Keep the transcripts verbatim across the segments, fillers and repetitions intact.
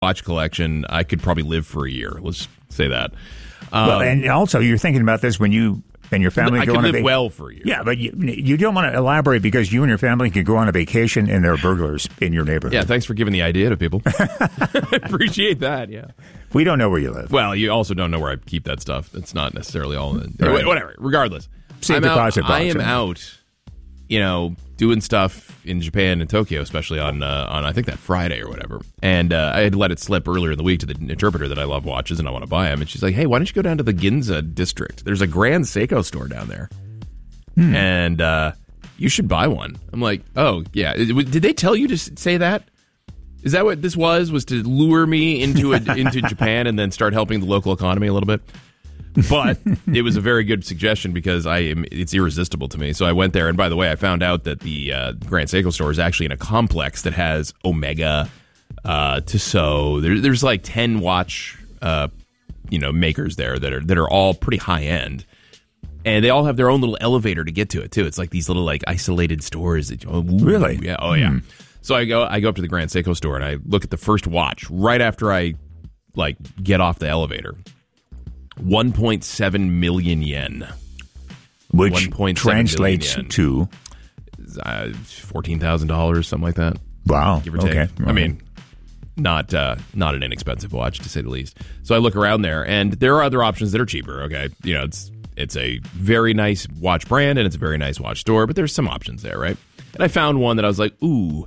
watch collection, I could probably live for a year. Let's say that. Um, well, and also you're thinking about this when you and your family I go could on a live vacation. well for a year. Yeah, but you, you don't want to elaborate because you and your family could go on a vacation and there are burglars in your neighborhood. Yeah, thanks for giving the idea to people. Appreciate that, yeah. We don't know where you live. Well, you also don't know where I keep that stuff. It's not necessarily all. In, Right. Whatever, regardless. Safe I'm deposit out, box, I am right? out, you know, doing stuff in Japan and Tokyo, especially on, uh, on I think, that Friday or whatever. And uh, I had let it slip earlier in the week to the interpreter that I love watches and I want to buy them. And she's like, hey, why don't you go down to the Ginza district? There's a Grand Seiko store down there. Hmm. And uh, you should buy one. I'm like, oh, yeah. Did they tell you to say that? Is that what this was? Was to lure me into a, into Japan and then start helping the local economy a little bit? But it was a very good suggestion because I am, it's irresistible to me. So I went there, and by the way, I found out that the uh, Grand Seiko store is actually in a complex that has Omega, uh, Tissot. There, there's like ten watch, uh, you know, makers there that are that are all pretty high end, and they all have their own little elevator to get to it too. It's like these little like isolated stores. That, oh, ooh, really? Yeah. Oh yeah. Hmm. So I go I go up to the Grand Seiko store and I look at the first watch right after I like get off the elevator. one point seven million yen. Which one point seven translates yen. to? Uh, fourteen thousand dollars, something like that. Wow. Give or take. Okay. I mean, not uh, not an inexpensive watch, to say the least. So I look around there, and there are other options that are cheaper, okay? You know, it's it's a very nice watch brand, and it's a very nice watch store, but there's some options there, right? And I found one that I was like, ooh,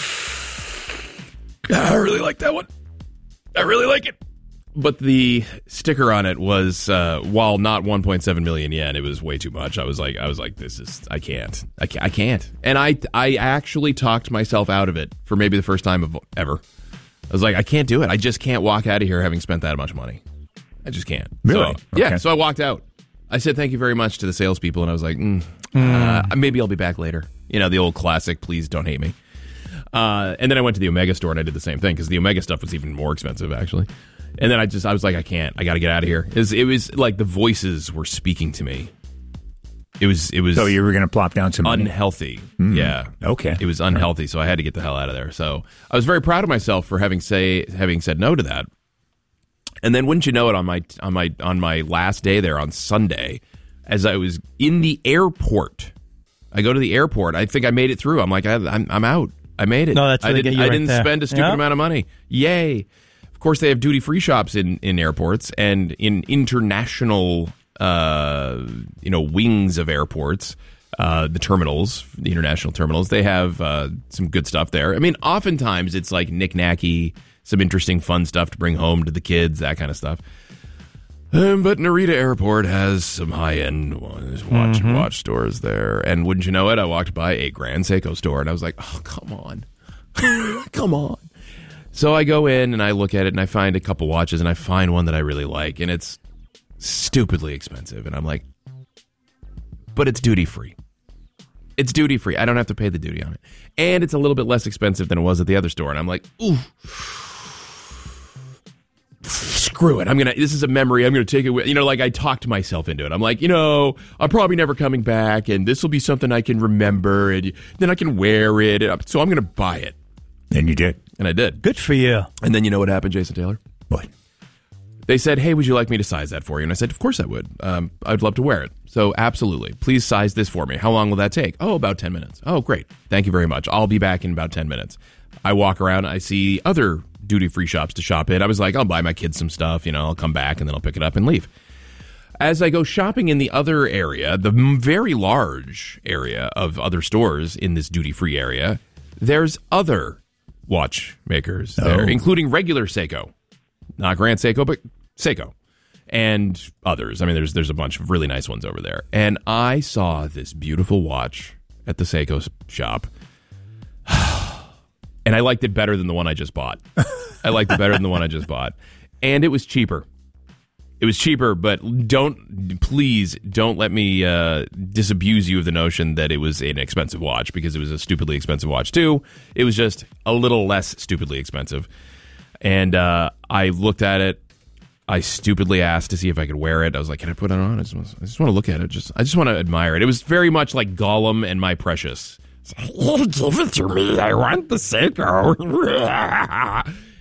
I really like that one. I really like it. But the sticker on it was, uh, while not one point seven million yen, it was way too much. I was like, I was like, this is, I can't, I can't, I can't. And I, I actually talked myself out of it for maybe the first time of ever. I was like, I can't do it. I just can't walk out of here having spent that much money. I just can't. Really? So, yeah. Okay. So I walked out. I said thank you very much to the salespeople, and I was like, mm, uh, maybe I'll be back later. You know, the old classic, please don't hate me. Uh, and then I went to the Omega store and I did the same thing because the Omega stuff was even more expensive, actually. And then I just, I was like, I can't. I got to get out of here. It was, it was like the voices were speaking to me. It was, it was. So you were going to plop down some money? Unhealthy. Mm. Yeah. Okay. It was unhealthy, so I had to get the hell out of there. So I was very proud of myself for having say having said no to that. And then, wouldn't you know it, on my on my on my last day there on Sunday, as I was in the airport, I go to the airport. I think I made it through. I'm like, I, I'm I'm out. I made it. No, that's I they didn't. get you I right didn't there. spend a stupid Yeah. amount of money. Yay! Of course, they have duty free shops in, in airports and in international, uh, you know, wings of airports. Uh, the terminals, the international terminals, they have uh, some good stuff there. I mean, oftentimes it's like knick-knacky, some interesting, fun stuff to bring home to the kids, that kind of stuff. Um, but Narita Airport has some high-end ones, watch Mm-hmm. watch stores there. And wouldn't you know it, I walked by a Grand Seiko store, and I was like, oh, come on. Come on. So I go in, and I look at it, and I find a couple watches, and I find one that I really like, and it's stupidly expensive. And I'm like, but it's duty-free. It's duty-free. I don't have to pay the duty on it. And it's a little bit less expensive than it was at the other store. And I'm like, ooh. Screw it. I'm going to, this is a memory. I'm going to take it with, you know, like I talked myself into it. I'm like, you know, I'm probably never coming back, and this will be something I can remember, and then I can wear it. So I'm going to buy it. And you did. And I did. Good for you. And then you know what happened, Jason Taylor? What? They said, hey, would you like me to size that for you? And I said, of course I would. Um, I'd love to wear it. So absolutely. Please size this for me. How long will that take? Oh, about ten minutes. Oh, great. Thank you very much. I'll be back in about ten minutes. I walk around. I see other duty-free shops to shop at. I was like, I'll buy my kids some stuff. You know, I'll come back, and then I'll pick it up and leave. As I go shopping in the other area, the very large area of other stores in this duty-free area, there's other watchmakers there, Oh. including regular Seiko. Not Grand Seiko, but Seiko. And others. I mean, there's there's a bunch of really nice ones over there. And I saw this beautiful watch at the Seiko shop. And I liked it better than the one I just bought. I liked it better than the one I just bought. And it was cheaper. It was cheaper, but don't, please don't let me uh, disabuse you of the notion that it was an expensive watch, because it was a stupidly expensive watch too. It was just a little less stupidly expensive. And uh, I looked at it. I stupidly asked to see if I could wear it. I was like, can I put it on? I just, want, I just want to look at it. Just, I just want to admire it. It was very much like Gollum and My Precious. Give it to me. I want the Seiko.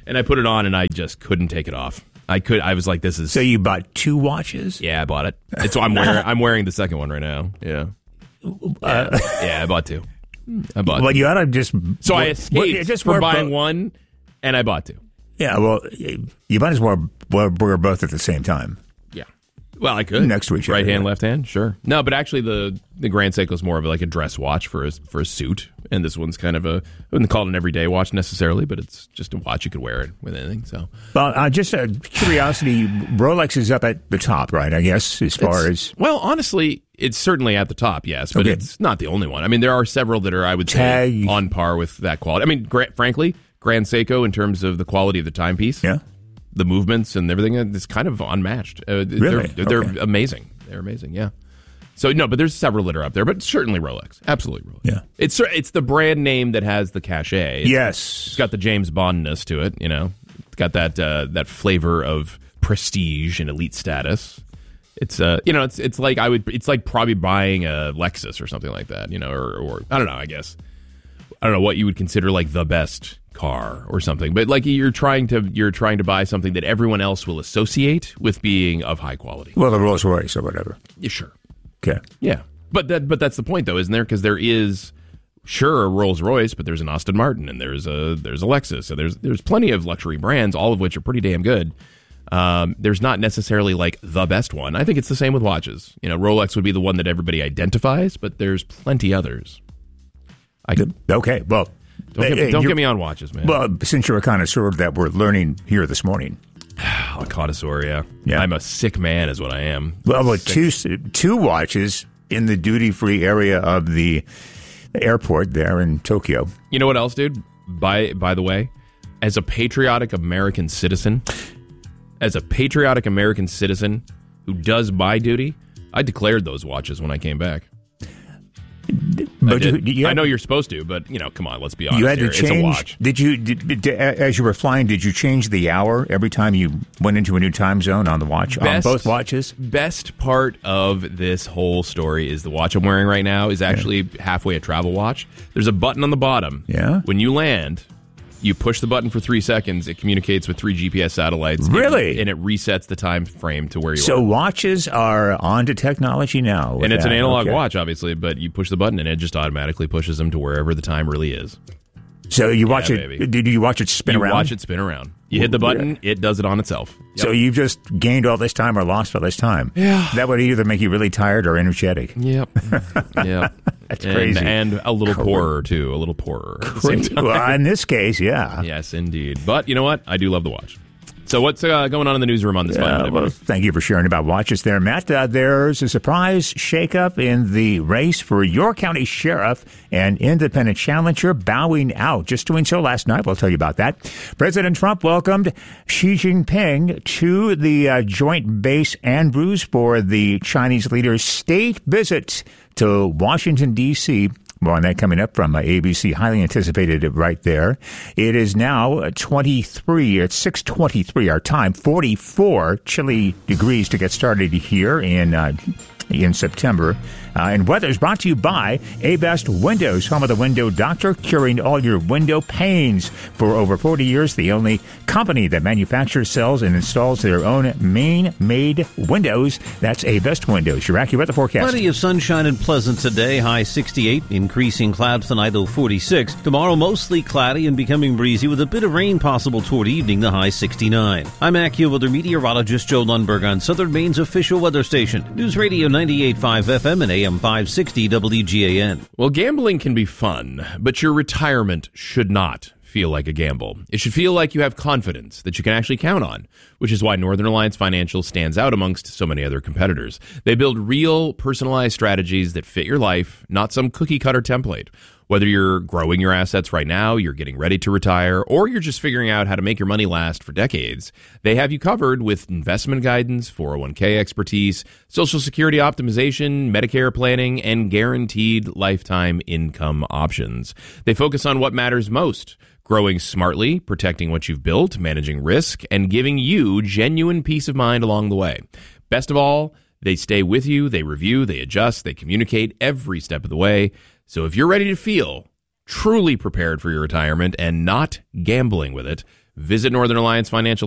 and I put it on, and I just couldn't take it off. I could. I was like, "This is." So you bought two watches? Yeah, I bought it. It's I'm wearing. I'm wearing the second one right now. Yeah. Uh, yeah, yeah, I bought two. I bought. Well, two. you ought to just. So well, I escaped well, just from buying bo- one, and I bought two. Yeah, well, you might as well wear both at the same time. Yeah. Well, I could next to each other. Right hand, left hand, sure. No, but actually, the the Grand Seiko is more of like a dress watch for a for a suit, and this one's kind of a. I wouldn't call it an everyday watch necessarily, but it's just a watch you could wear it with anything. So, well, uh, just a curiosity, Rolex is up at the top, right? I guess as far it's, as well, honestly, it's certainly at the top, yes, but okay. it's not the only one. I mean, there are several that are, I would Tag. say, on par with that quality. I mean, gra- frankly, Grand Seiko in terms of the quality of the timepiece, yeah. the movements and everything, it's kind of unmatched. Uh, really? They're, they're okay. amazing. They're amazing, yeah. So, no, but there's several that are up there, but certainly Rolex. Absolutely Rolex. Yeah. It's it's the brand name that has the cachet. It's, yes. It's got the James Bond-ness to it, you know. It's got that uh, that flavor of prestige and elite status. It's uh, you know, it's it's like I would it's like probably buying a Lexus or something like that, you know, or, or I don't know, I guess. I don't know what you would consider like the best car or something, but like you're trying to you're trying to buy something that everyone else will associate with being of high quality. Well, the Rolls Royce or whatever. Yeah, sure. Okay. Yeah, but that but that's the point though, isn't there? Because there is sure a Rolls Royce, but there's an Aston Martin and there's a there's a Lexus, so there's there's plenty of luxury brands, all of which are pretty damn good. Um, there's not necessarily like the best one. I think it's the same with watches. You know, Rolex would be the one that everybody identifies, but there's plenty others. I okay. Well, don't, get, hey, don't get me on watches, man. Well, since you're a connoisseur that we're learning here this morning. A connoisseur, yeah. yeah. I'm a sick man, is what I am. Well, well two two watches in the duty free area of the airport there in Tokyo. You know what else, dude? By by the way, as a patriotic American citizen, as a patriotic American citizen who does buy duty, I declared those watches when I came back. But I, did. You, you had, I know you're supposed to, but you know, come on, let's be honest. You had here. to change. It's a watch. Did you? Did, did, as you were flying, did you change the hour every time you went into a new time zone on the watch Best, on both watches? Best part of this whole story is the watch I'm wearing right now is actually yeah. halfway a travel watch. There's a button on the bottom. Yeah. When you land, you push the button for three seconds. It communicates with three G P S satellites. Really? And, and it resets the time frame to where you so are. So watches are onto technology now. And it's that. an analog okay. watch, obviously, but you push the button and it just automatically pushes them to wherever the time really is. So you yeah, watch it. Baby. Did you watch it spin you around? You watch it spin around. You hit the button, it does it on itself. Yep. So you've just gained all this time or lost all this time. Yeah. That would either make you really tired or energetic. Yep. Yep. That's and, crazy. And a little poorer, too. A little poorer at the same time. Well, in this case, yeah. Yes, indeed. But you know what? I do love the watch. So what's uh, going on in the newsroom on this uh, fine well, Thank you for sharing about watches there, Matt. Uh, there's a surprise shakeup in the race for York County Sheriff. An independent challenger bowing out. Just doing so last night. We'll tell you about that. President Trump welcomed Xi Jinping to the uh, Joint Base Andrews for the Chinese leader's state visit to Washington, D C More on that coming up from uh, A B C. Highly anticipated right there. It is now twenty-three. It's six twenty-three our time. forty-four chilly degrees to get started here in uh, in September. Uh, and weather is brought to you by A-Best Windows, home of the window doctor, curing all your window pains. For over forty years, the only company that manufactures, sells, and installs their own Maine-made windows. That's A-Best Windows. Your AccuWeather forecast. Plenty of sunshine and pleasant today, high sixty-eight. Increasing clouds tonight, low forty-six. Tomorrow, mostly cloudy and becoming breezy with a bit of rain possible toward evening, the high sixty-nine. I'm AccuWeather meteorologist Joe Lundberg on Southern Maine's official weather station. News Radio ninety-eight point five F M and A M five sixty W G A N. Well, gambling can be fun, but your retirement should not feel like a gamble. It should feel like you have confidence that you can actually count on, which is why Northern Alliance Financial stands out amongst so many other competitors. They build real, personalized strategies that fit your life, not some cookie-cutter template. Whether you're growing your assets right now, you're getting ready to retire, or you're just figuring out how to make your money last for decades, they have you covered with investment guidance, four oh one k expertise, Social Security optimization, Medicare planning, and guaranteed lifetime income options. They focus on what matters most: growing smartly, protecting what you've built, managing risk, and giving you genuine peace of mind along the way. Best of all, they stay with you, they review, they adjust, they communicate every step of the way. So if you're ready to feel truly prepared for your retirement and not gambling with it, Visit Northern Alliance Financial